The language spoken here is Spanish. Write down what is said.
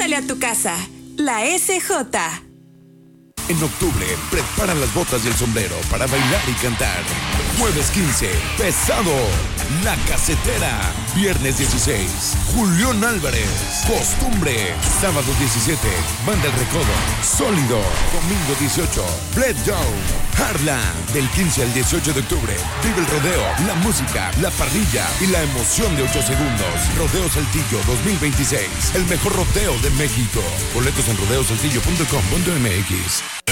Huele a tu casa. La SJ. En octubre, prepara las botas y el sombrero para bailar y cantar. Jueves 15, Pesado, La Casetera. Viernes 16, Julián Álvarez, Costumbre. Sábado 17, Banda El Recodo, Sólido. Domingo 18, Bled Down, Harla. Del 15 al 18 de octubre, vive el rodeo, la música, la parrilla y la emoción de 8 segundos. Rodeo Saltillo 2026, el mejor rodeo de México. Boletos en rodeosaltillo.com.mx.